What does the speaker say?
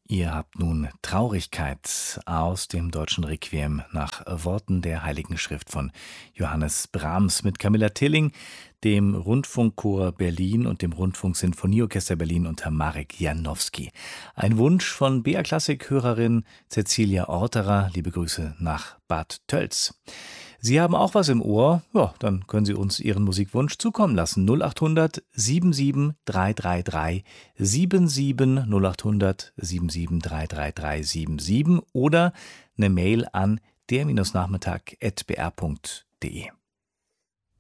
Ihr habt nun Traurigkeit aus dem deutschen Requiem nach Worten der Heiligen Schrift von Johannes Brahms mit Camilla Tilling, dem Rundfunkchor Berlin und dem Rundfunksinfonieorchester Berlin unter Marek Janowski. Ein Wunsch von BR-Klassik-Hörerin Cecilia Orterer. Liebe Grüße nach Bad Tölz. Sie haben auch was im Ohr? Ja, dann können Sie uns Ihren Musikwunsch zukommen lassen. 0800 77 333 77 0800 77 333 77 oder eine Mail an der-nachmittag@br.de.